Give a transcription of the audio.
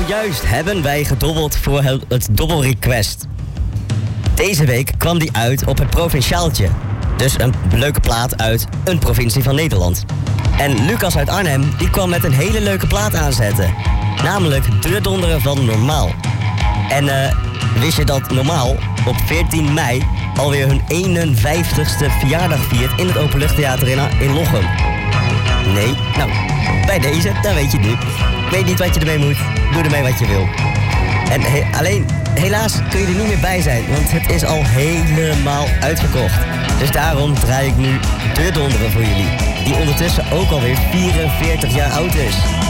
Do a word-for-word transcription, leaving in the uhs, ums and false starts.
zojuist hebben wij gedobbeld voor het, het dobbelrequest. Deze week kwam die uit op het Provinciaaltje. Dus een leuke plaat uit een provincie van Nederland. En Lucas uit Arnhem die kwam met een hele leuke plaat aanzetten. Namelijk De Donderen van Normaal. En uh, wist je dat Normaal op veertien mei alweer hun eenenvijftigste verjaardag viert in het Openluchttheater in, in Lochem? Nee? Nou, bij deze, dan weet je het nu. Ik weet niet wat je ermee moet. Doe ermee wat je wil. En he- alleen, helaas kun je er niet meer bij zijn, want het is al helemaal uitverkocht. Dus daarom draai ik nu De Donderen voor jullie, die ondertussen ook alweer vierenveertig jaar oud is.